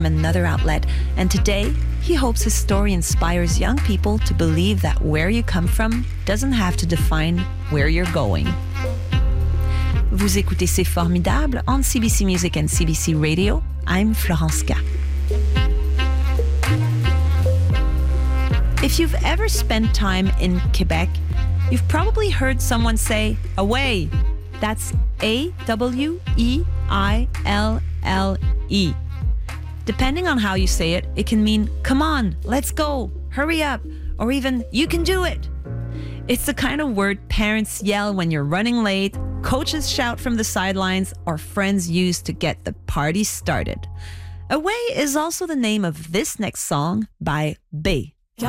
another outlet, and today he hopes his story inspires young people to believe that where you come from doesn't have to define where you're going. Vous écoutez C'est Formidable on CBC Music and CBC Radio. I'm Florence K. If you've ever spent time in Quebec, you've probably heard someone say, away. That's A-W-E-I-L-L-E. Depending on how you say it, it can mean, come on, let's go, hurry up, or even, you can do it. It's the kind of word parents yell when you're running late, coaches shout from the sidelines, or friends use to get the party started. Away is also the name of this next song by B.